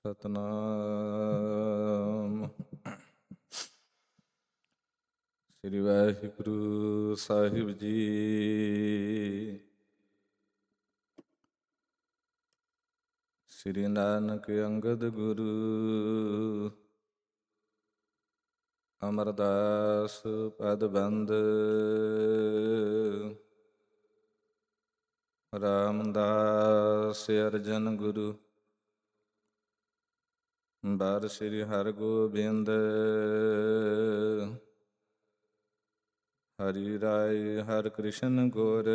ਸਤਨਾਮ ਸ੍ਰੀ ਵਾਹਿਗੁਰੂ ਸਾਹਿਬ ਜੀ। ਸ੍ਰੀ ਨਾਨਕ ਅੰਗਦ ਗੁਰੂ ਅਮਰਦਾਸ ਪਦ ਬੰਦ। ਰਾਮਦਾਸ ਅਰਜਨ ਗੁਰੂ ਬਾਰ ਸ੍ਰੀ ਹਰਗੋਬਿੰਦ। ਹਰਿ ਰਾਇ ਹਰਿ ਕ੍ਰਿਸ਼ਨ ਗੁਰ